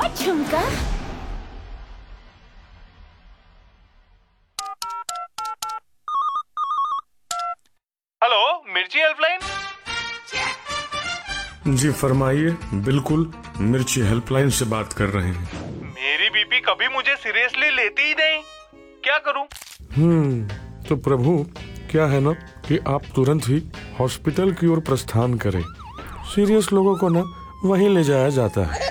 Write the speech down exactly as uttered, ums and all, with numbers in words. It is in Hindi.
झुमका। हेलो, मिर्ची हेल्पलाइन। जी फरमाइए, बिल्कुल मिर्ची हेल्पलाइन से बात कर रहे हैं। मेरी बीपी कभी मुझे सीरियसली लेती ही नहीं, क्या करूं? हम्म तो प्रभु, क्या है ना कि आप तुरंत ही हॉस्पिटल की ओर प्रस्थान करें। सीरियस लोगों को ना वहीं ले जाया जाता है।